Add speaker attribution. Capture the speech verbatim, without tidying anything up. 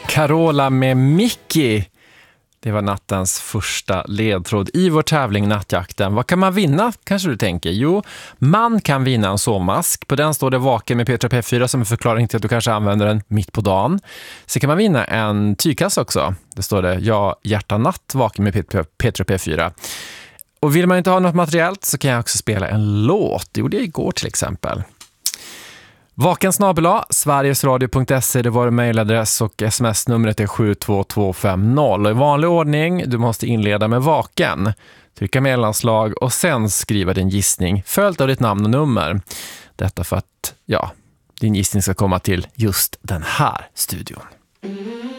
Speaker 1: Carola med Mickey. Det var nattens första ledtråd i vår tävling Nattjakten. Vad kan man vinna, kanske du tänker? Jo, man kan vinna en sovmask. På den står det Vaken med Petra P fyra som en förklaring till att du kanske använder den mitt på dagen. Så kan man vinna en tygkasse också. Det står det Ja, hjärta natt, Vaken med Petra P fyra. Och vill man inte ha något materiellt så kan jag också spela en låt. Det gjorde jag igår till exempel. Vaken snabel-a, sverigesradio punkt se, det var vår mejladress och sms-numret är sju två två fem noll. Och i vanlig ordning, du måste inleda med Vaken, trycka mellanslag och sen skriva din gissning följt av ditt namn och nummer. Detta för att, ja, din gissning ska komma till just den här studion.